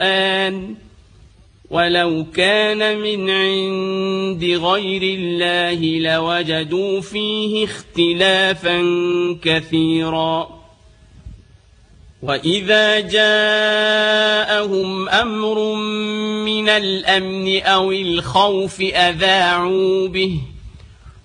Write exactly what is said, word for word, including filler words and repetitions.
القرآن ولو كان من عند غير الله لوجدوا فيه اختلافا كثيرا وإذا جاءهم أمر من الأمن أو الخوف أذاعوا به